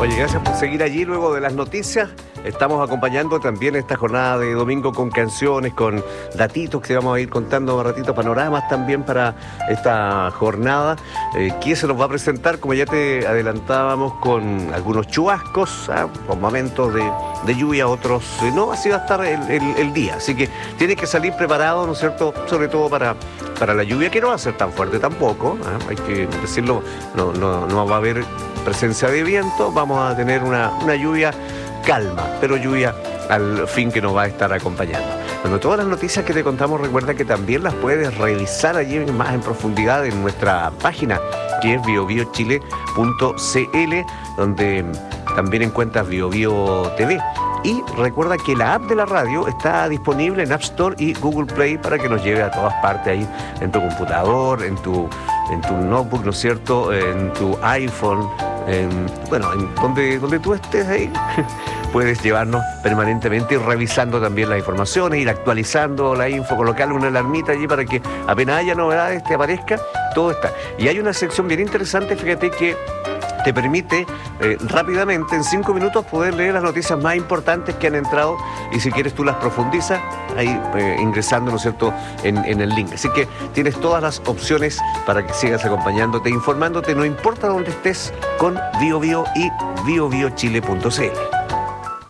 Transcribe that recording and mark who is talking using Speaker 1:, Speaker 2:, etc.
Speaker 1: Oye, gracias por seguir allí luego de las noticias. Estamos acompañando también esta jornada de domingo con canciones, con datitos que vamos a ir contando un ratito, panoramas también para esta jornada. ¿Quién se nos va a presentar? Como ya te adelantábamos, con algunos chubascos, con momentos de lluvia, otros no, así va a estar el día. Así que tienes que salir preparado, ¿no es cierto? Sobre todo para la lluvia, que no va a ser tan fuerte tampoco, hay que decirlo, no va a haber presencia de viento, vamos a tener una lluvia calma, pero lluvia al fin que nos va a estar acompañando. Bueno, todas las noticias que te contamos, recuerda que también las puedes revisar allí más en profundidad en nuestra página, que es biobiochile.cl, donde también encuentras BioBio TV. Y recuerda que la app de la radio está disponible en App Store y Google Play para que nos lleve a todas partes ahí, en tu computador, en tu notebook, ¿no es cierto?, en tu iPhone, en donde tú estés ahí. Puedes llevarnos permanentemente, ir revisando también las informaciones, ir actualizando la info, colocarle una alarmita allí para que apenas haya novedades te aparezca, todo está. Y hay una sección bien interesante, fíjate, que te permite rápidamente, en 5 minutos, poder leer las noticias más importantes que han entrado, y si quieres tú las profundizas ahí ingresando, ¿no es cierto?, en el link. Así que tienes todas las opciones para que sigas acompañándote, informándote, no importa dónde estés, con BioBio y biobiochile.cl.